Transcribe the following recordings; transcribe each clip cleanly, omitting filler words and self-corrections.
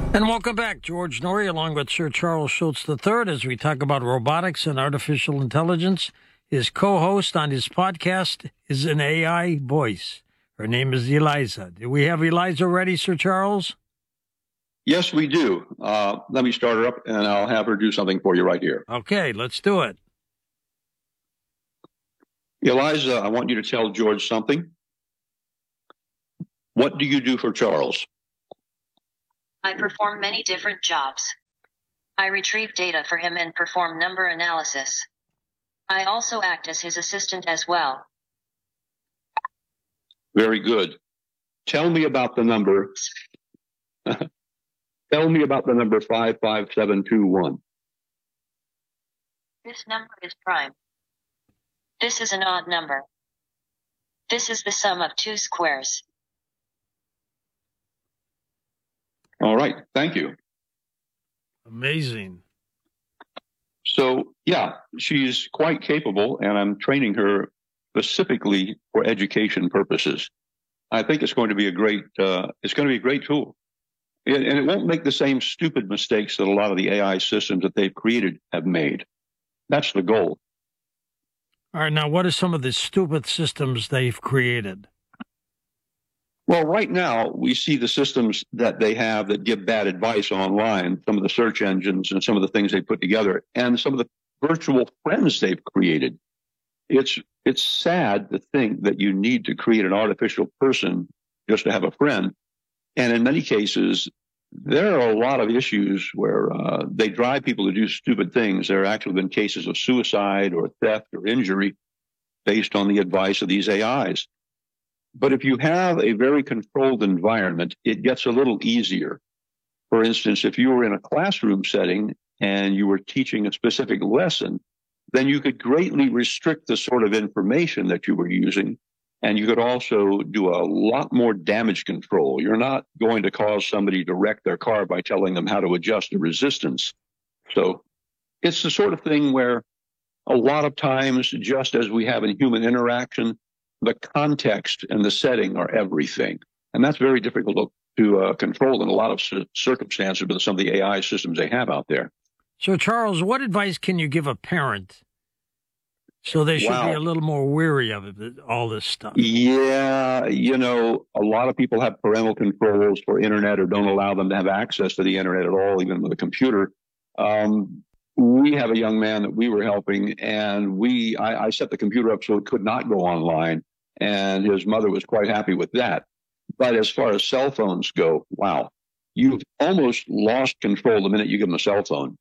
And welcome back, George Norrie, along with Sir Charles Schultz III, as we talk about robotics and artificial intelligence. His co-host on his podcast is an AI voice. Her name is Eliza. Do we have Eliza ready, Sir Charles? Yes, we do. Let me start her up, and I'll have her do something for you right here. Okay, let's do it. Eliza, I want you to tell George something. What do you do for Charles? I perform many different jobs. I retrieve data for him and perform number analysis. I also act as his assistant as well. Very good. Tell me about the number. Tell me about the number 55721. This number is prime. This is an odd number. This is the sum of two squares. All right. Thank you. Amazing. So, yeah, she's quite capable, and I'm training her specifically for education purposes. I think it's going to be a great tool. And it won't make the same stupid mistakes that a lot of the AI systems that they've created have made. That's the goal. All right, now what are some of the stupid systems they've created? Well, right now, we see the systems that they have that give bad advice online, some of the search engines and some of the things they put together, and some of the virtual friends they've created. It's sad to think that you need to create an artificial person just to have a friend. And in many cases, there are a lot of issues where they drive people to do stupid things. There have actually been cases of suicide or theft or injury based on the advice of these AIs. But if you have a very controlled environment, it gets a little easier. For instance, if you were in a classroom setting and you were teaching a specific lesson, then you could greatly restrict the sort of information that you were using. And you could also do a lot more damage control. You're not going to cause somebody to wreck their car by telling them how to adjust the resistance. So it's the sort of thing where a lot of times, just as we have in human interaction, the context and the setting are everything. And that's very difficult to control in a lot of circumstances with some of the AI systems they have out there. So, Charles, what advice can you give a parent so they should be a little more wary of it, all this stuff? Yeah, a lot of people have parental controls for internet or don't allow them to have access to the internet at all, even with a computer. We have a young man that we were helping, and I set the computer up so it could not go online, and his mother was quite happy with that. But as far as cell phones go, wow, you've almost lost control the minute you give them a cell phone.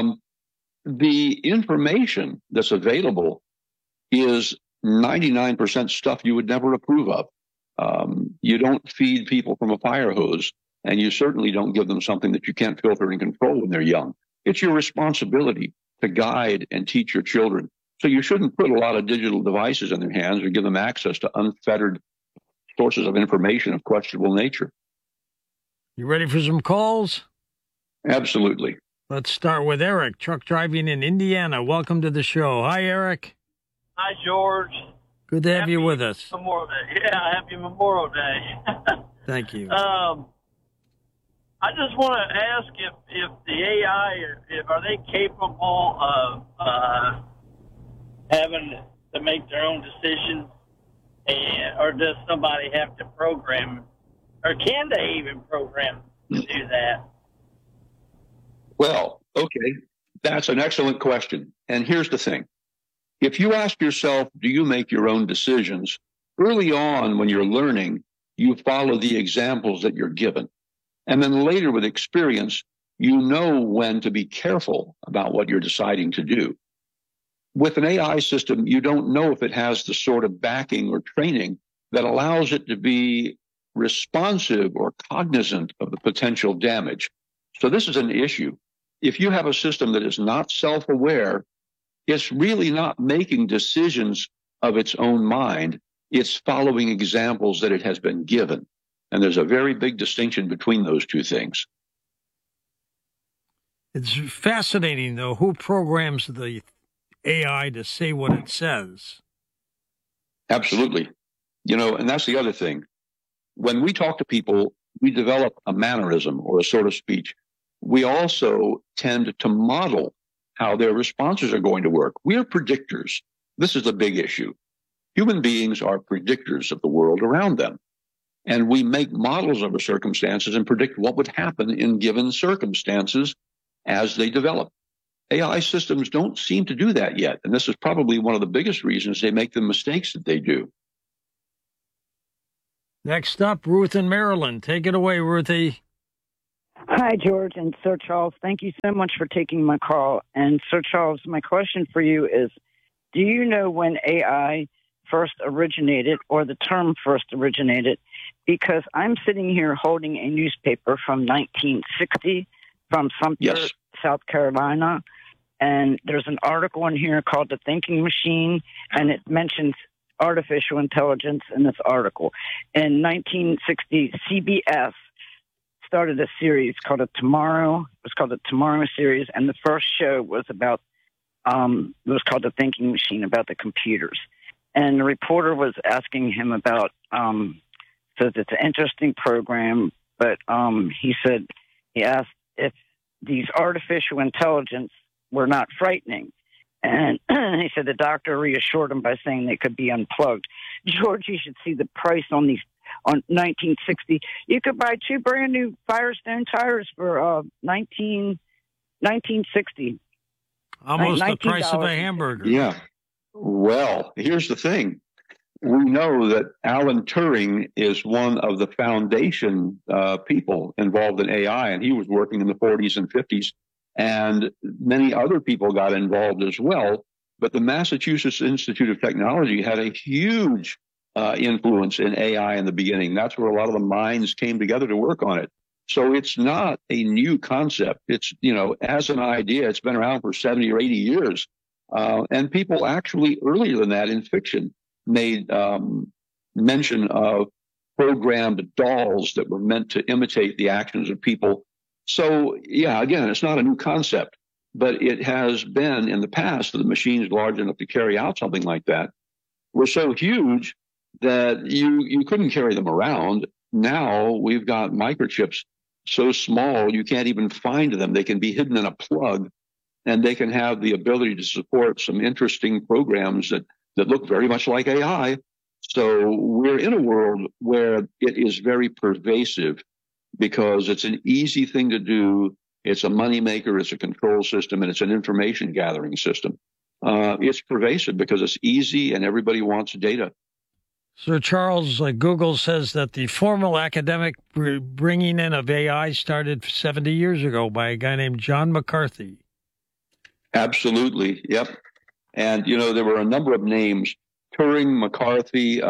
The information that's available is 99% stuff you would never approve of. You don't feed people from a fire hose, and you certainly don't give them something that you can't filter and control when they're young. It's your responsibility to guide and teach your children. So you shouldn't put a lot of digital devices in their hands or give them access to unfettered sources of information of questionable nature. You ready for some calls? Absolutely. Let's start with Eric, truck driving in Indiana. Welcome to the show. Hi, Eric. Hi, George. Good to have you with us. Memorial Day. Yeah, happy Memorial Day. Thank you. I just want to ask if the AI, are they capable of having to make their own decisions, or does somebody have to program, or can they even program to do that? Well, okay, that's an excellent question. And here's the thing. If you ask yourself, do you make your own decisions? Early on when you're learning, you follow the examples that you're given. And then later with experience, you know when to be careful about what you're deciding to do. With an AI system, you don't know if it has the sort of backing or training that allows it to be responsive or cognizant of the potential damage. So this is an issue. If you have a system that is not self-aware, it's really not making decisions of its own mind. It's following examples that it has been given. And there's a very big distinction between those two things. It's fascinating, though, who programs the AI to say what it says. Absolutely. And that's the other thing. When we talk to people, we develop a mannerism or a sort of speech. We also tend to model how their responses are going to work. We are predictors. This is a big issue. Human beings are predictors of the world around them. And we make models of the circumstances and predict what would happen in given circumstances as they develop. AI systems don't seem to do that yet. And this is probably one of the biggest reasons they make the mistakes that they do. Next up, Ruth in Maryland. Take it away, Ruthie. Hi, George and Sir Charles. Thank you so much for taking my call. And Sir Charles, my question for you is, do you know when AI first originated or the term first originated? Because I'm sitting here holding a newspaper from 1960 from Sumter, Yes. South Carolina. And there's an article in here called The Thinking Machine, and it mentions artificial intelligence in this article. In 1960, CBS started a series called It was called the Tomorrow series, and the first show was about it was called The Thinking Machine, about the computers. And the reporter was asking him about says it's an interesting program, but he asked if these artificial intelligence were not frightening. And he said the doctor reassured him by saying they could be unplugged. George, you should see the price on these. On 1960, you could buy 2 brand new Firestone tires for 1960. Almost the price of a $19. hamburger. Yeah. Well, here's the thing. We know that Alan Turing is one of the foundation people involved in AI, and he was working in the 40s and 50s, and many other people got involved as well. But the Massachusetts Institute of Technology had a huge influence in AI in the beginning. That's where a lot of the minds came together to work on it. So it's not a new concept. It's, as an idea, it's been around for 70 or 80 years. And people actually earlier than that in fiction made mention of programmed dolls that were meant to imitate the actions of people. So, yeah, again, it's not a new concept, but it has been in the past that the machines large enough to carry out something like that were so huge that you couldn't carry them around. Now we've got microchips so small you can't even find them. They can be hidden in a plug, and they can have the ability to support some interesting programs that look very much like AI. So we're in a world where it is very pervasive because it's an easy thing to do. It's a moneymaker, it's a control system, and it's an information gathering system. It's pervasive because it's easy and everybody wants data. Sir Charles, Google says that the formal academic bringing in of AI started 70 years ago by a guy named John McCarthy. Absolutely. Yep. And, there were a number of names, Turing, McCarthy.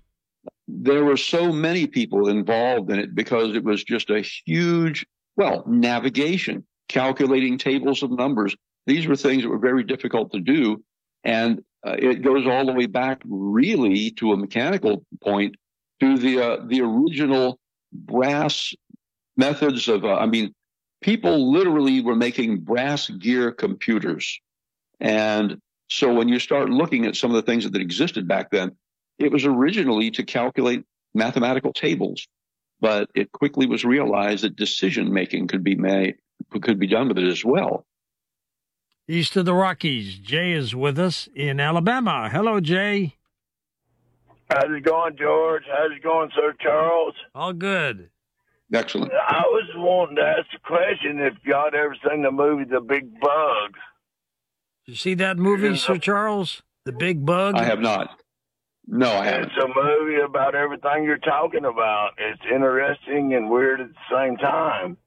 There were so many people involved in it because it was just a huge, navigation, calculating tables of numbers. These were things that were very difficult to do. And it goes all the way back really to a mechanical point to the original brass methods of, people literally were making brass gear computers. And so when you start looking at some of the things that existed back then, it was originally to calculate mathematical tables, but it quickly was realized that decision making could be done with it as well. East of the Rockies, Jay is with us in Alabama. Hello, Jay. How's it going, George? How's it going, Sir Charles? All good. Excellent. I was wanting to ask the question if y'all ever seen the movie The Big Bug. Did you see that movie, Sir Charles? The Big Bug? I have not. No, I haven't. It's a movie about everything you're talking about. It's interesting and weird at the same time.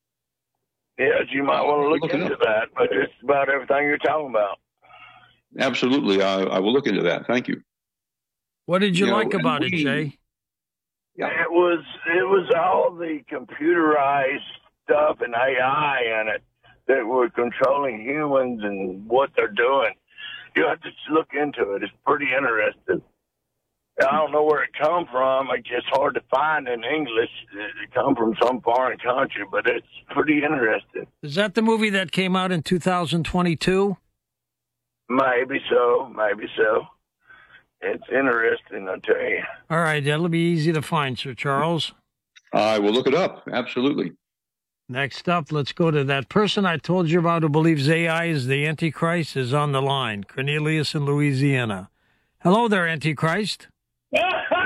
Yes, you might want to look into that, but it's about everything you're talking about. Absolutely. I will look into that. Thank you. What did you like about it, Jay? Yeah. It was all the computerized stuff and AI in it that were controlling humans and what they're doing. You have to look into it. It's pretty interesting. I don't know where it come from. It's just hard to find in English. It come from some foreign country, but it's pretty interesting. Is that the movie that came out in 2022? Maybe so. It's interesting, I tell you. All right, that'll be easy to find, Sir Charles. I will look it up. Absolutely. Next up, let's go to that person I told you about who believes AI is the Antichrist is on the line. Cornelius in Louisiana. Hello there, Antichrist. Hey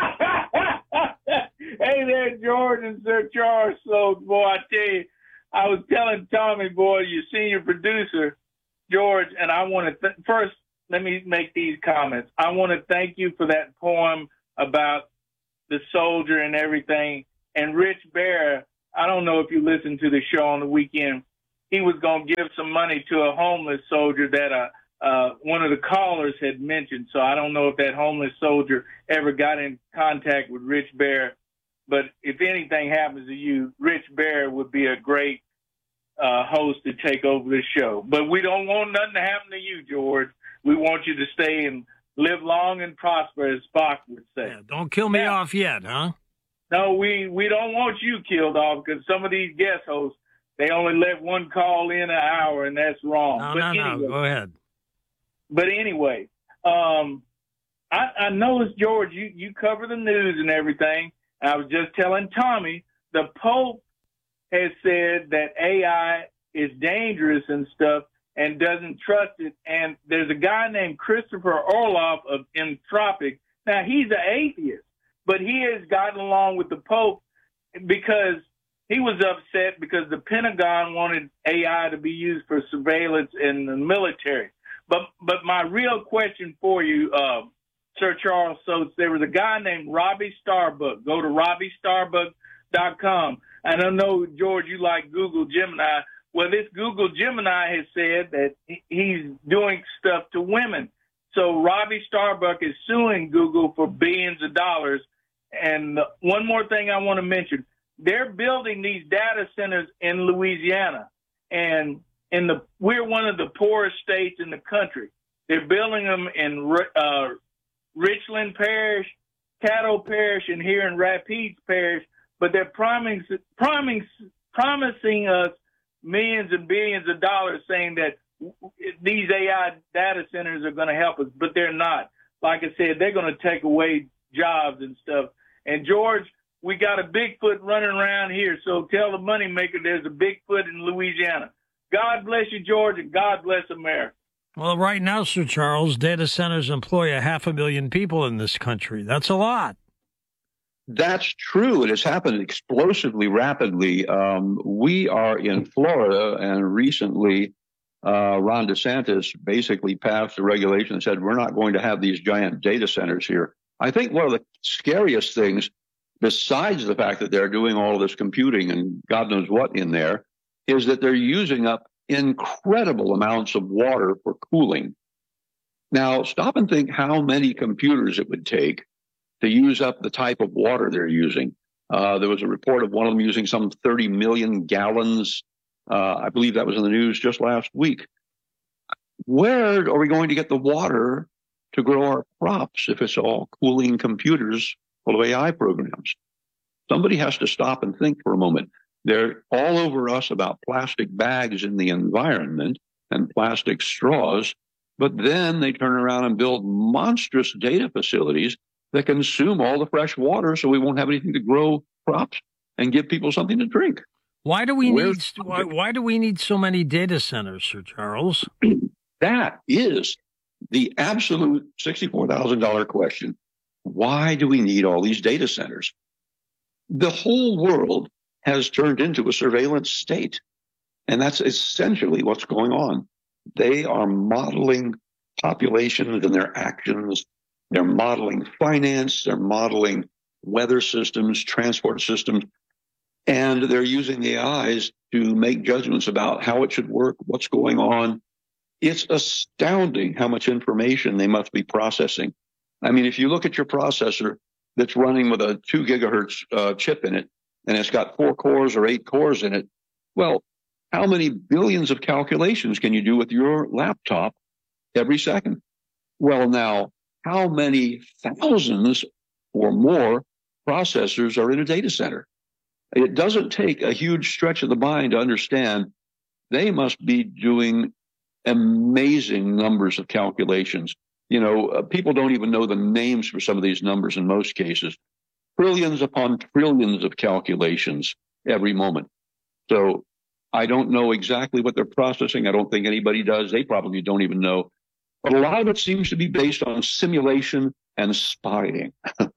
there, George and Sir Charles. So, boy, I tell you, I was telling Tommy, boy, your senior producer, George, and I want to first, let me make these comments. I want to thank you for that poem about the soldier and everything. And Rich Bear, I don't know if you listened to the show on the weekend. He was going to give some money to a homeless soldier that one of the callers had mentioned. So I don't know if that homeless soldier ever got in contact with Rich Bear. But if anything happens to you, Rich Bear would be a great host to take over the show. But we don't want nothing to happen to you, George. We want you to stay and live long and prosper, as Spock would say. Yeah, don't kill me off yet, huh? No, we don't want you killed off, because some of these guest hosts, they only let one call in an hour, and that's wrong. No, go ahead. But anyway, I noticed, George, you cover the news and everything. I was just telling Tommy, the Pope has said that AI is dangerous and stuff and doesn't trust it. And there's a guy named Christopher Orloff of Entropic. Now, he's an atheist, but he has gotten along with the Pope because he was upset because the Pentagon wanted AI to be used for surveillance in the military. But my real question for you, Sir Charles Soates, there was a guy named Robbie Starbuck. Go to RobbieStarbuck.com. And I know, George, you like Google Gemini. Well, this Google Gemini has said that he's doing stuff to women. So Robbie Starbuck is suing Google for billions of dollars. And one more thing I want to mention. They're building these data centers in Louisiana. And we're one of the poorest states in the country. They're building them in Richland Parish, Caddo Parish, and here in Rapides Parish. But they're promising us millions and billions of dollars, saying that these AI data centers are going to help us, but they're not. Like I said, they're going to take away jobs and stuff. And George, we got a Bigfoot running around here, so tell the moneymaker there's a Bigfoot in Louisiana. God bless you, George, and God bless America. Well, right now, Sir Charles, data centers employ 500,000 people in this country. That's a lot. That's true. It has happened explosively rapidly. We are in Florida, and recently Ron DeSantis basically passed a regulation that said we're not going to have these giant data centers here. I think one of the scariest things, besides the fact that they're doing all of this computing and God knows what in there, is that they're using up incredible amounts of water for cooling. Now, stop and think how many computers it would take to use up the type of water they're using. There was a report of one of them using some 30 million gallons. I believe that was in the news just last week. Where are we going to get the water to grow our crops if it's all cooling computers full of AI programs? Somebody has to stop and think for a moment. They're all over us about plastic bags in the environment and plastic straws, but then they turn around and build monstrous data facilities that consume all the fresh water so we won't have anything to grow crops and give people something to drink. Why do we need so many data centers, Sir Charles? That is the absolute $64,000 question. Why do we need all these data centers? The whole world has turned into a surveillance state, and that's essentially what's going on. They are modeling populations and their actions. They're modeling finance. They're modeling weather systems, transport systems, and they're using the AIs to make judgments about how it should work, what's going on. It's astounding how much information they must be processing. I mean, if you look at your processor that's running with a 2 gigahertz chip in it, and it's got 4 cores or 8 cores in it, well, how many billions of calculations can you do with your laptop every second? Well, now, how many thousands or more processors are in a data center? It doesn't take a huge stretch of the mind to understand they must be doing amazing numbers of calculations. You know, people don't even know the names for some of these numbers in most cases. trillions upon trillions of calculations every moment. So I don't know exactly what they're processing. I don't think anybody does. They probably don't even know. But a lot of it seems to be based on simulation and spying.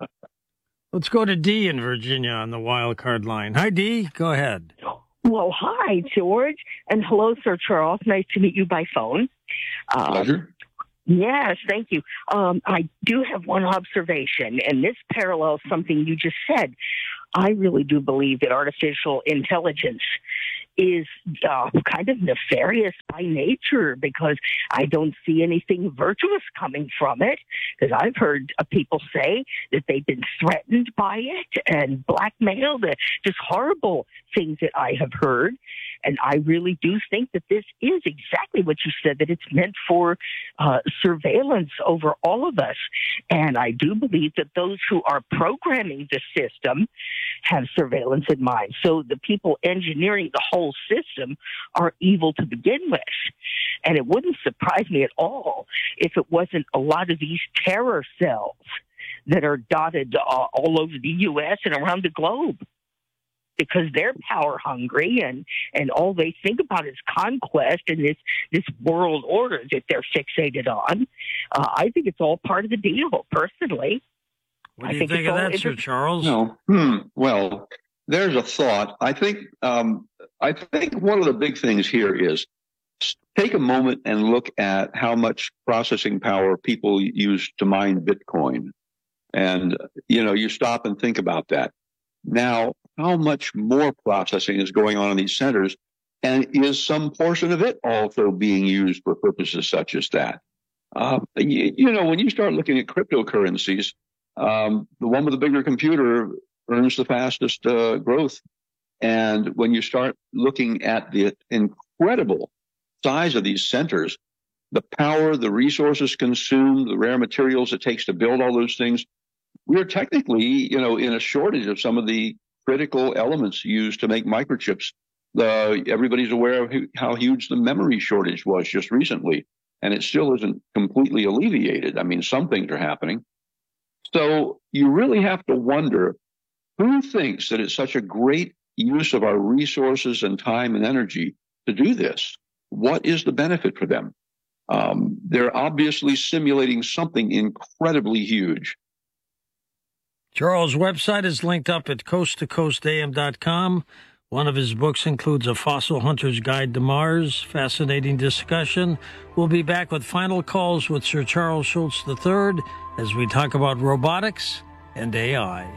Let's go to Dee in Virginia on the wild card line. Hi, Dee. Go ahead. Well, hi, George. And hello, Sir Charles. Nice to meet you by phone. Pleasure. Yes, thank you. I do have one observation, and this parallels something you just said. I really do believe that artificial intelligence is kind of nefarious by nature, because I don't see anything virtuous coming from it. Because I've heard people say that they've been threatened by it and blackmailed, just horrible things that I have heard. And I really do think that this is exactly what you said, that it's meant for surveillance over all of us. And I do believe that those who are programming the system have surveillance in mind. So the people engineering the whole system are evil to begin with. And it wouldn't surprise me at all if it wasn't a lot of these terror cells that are dotted all over the U.S. and around the globe, because they're power hungry and all they think about is conquest and this world order that they're fixated on. I think it's all part of the deal, personally. What do you think of that, Sir Charles? No. Well, there's a thought. I think one of the big things here is take a moment and look at how much processing power people use to mine Bitcoin. And, you stop and think about that. Now, how much more processing is going on in these centers, and is some portion of it also being used for purposes such as that? When you start looking at cryptocurrencies, the one with the bigger computer earns the fastest growth. And when you start looking at the incredible size of these centers, the power, the resources consumed, the rare materials it takes to build all those things, we're technically, in a shortage of some of the critical elements used to make microchips. Everybody's aware of how huge the memory shortage was just recently, and it still isn't completely alleviated. I mean, some things are happening. So you really have to wonder, who thinks that it's such a great use of our resources and time and energy to do this? What is the benefit for them? They're obviously simulating something incredibly huge. Charles' website is linked up at coasttocoastam.com. One of his books includes A Fossil Hunter's Guide to Mars. Fascinating discussion. We'll be back with final calls with Sir Charles Schultz III as we talk about robotics and AI.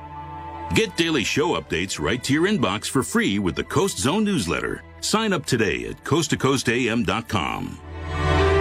Get daily show updates right to your inbox for free with the Coast Zone newsletter. Sign up today at coasttocoastam.com.